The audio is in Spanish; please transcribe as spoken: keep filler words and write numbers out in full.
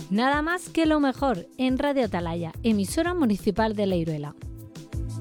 Nada más que lo mejor en Radio Atalaya, emisora municipal de La Iruela.